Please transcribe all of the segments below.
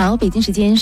好，北京时间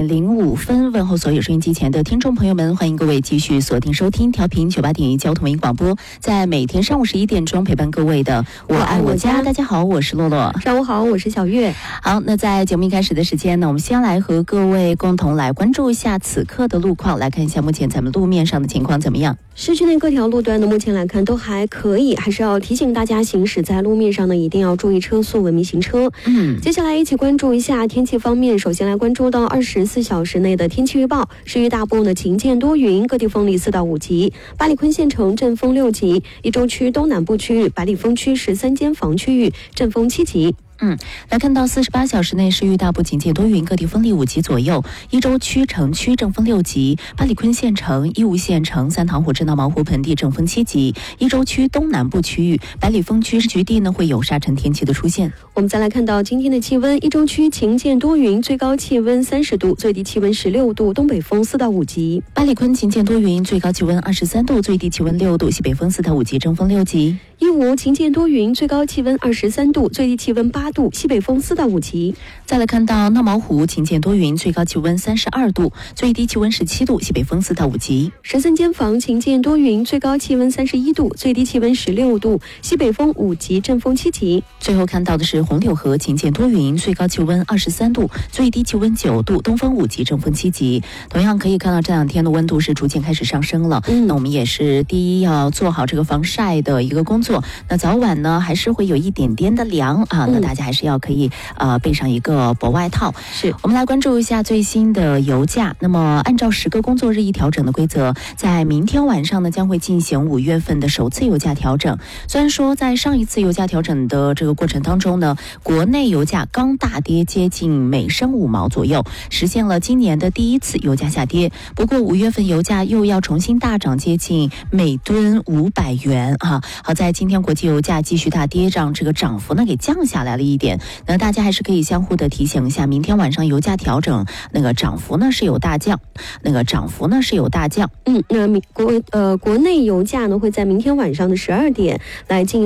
11:05，问候所有收音机前的听众朋友们，欢迎各位继续锁定收听调频98.1交通文艺广播，在每天上午11点钟陪伴各位的我爱我家。大家好，我是洛洛。 上午好，我是小月。 好，那在节目一开始的时间呢，我们先来和各位共同来关注一下此刻的路况，来看一下目前咱们路面上的情况怎么样。 市区内各条路段呢，目前来看都还可以，还是要提醒大家行驶在路面上呢，一定要注意车速，文明行车。接下来一起关注一下天气方面，首先来关注到24小时内的天气预报。市域大部呢晴间多云，各地风力4到5级，八里昆县城阵风6级，一州区东南部区域、百里风区13间房区域阵风7级。 来看到48小时内市域大部晴间多云，各地风力5级左右，一州区城区阵风6级，八里昆县城、义乌县城、三塘湖至闹毛湖盆地阵风7级，一州区东南部区域、百里风区局地呢会有沙尘天气的出现。 我们再来看到今天的气温，一州区晴间多云，最高气温30度，最低气温16度，东北风4到5级。 八里昆晴间多云，最高气温23度，最低气温6度，西北风4到5级，阵风6级。 义乌晴间多云，最高气温23度，最低气温8度，西北风4到5级。 再来看到闹毛湖晴间多云，最高气温32度，最低气温17度，西北风4到5级。 13间房晴间多云，最高气温31度，最低气温16度，西北风5级，阵风7级。 最后看到的是红柳河晴间多云，最高气温23度，最低气温9度，东风5级，阵风7级。同样可以看到这两天的温度是逐渐开始上升了。那我们也是第一要做好这个防晒的一个工作。那早晚呢还是会有一点点的凉啊，那大家还是要可以备上一个薄外套。 是， 我们来关注一下最新的油价。那么按照10个工作日一调整的规则，在明天晚上呢将会进行5月份的首次油价调整。虽然说在上一次油价调整的这个过程当中呢，国内油价刚大跌接近每升5毛左右，实现了今年的第一次油价下跌。不过5月份油价又要重新大涨接近每吨500元啊。好在今天国际油价继续大跌，让这个涨幅呢给降下来了一点。那大家还是可以相互的提醒一下，明天晚上油价调整，那个涨幅呢是有大降，那国内油价呢会在明天晚上的12点来进行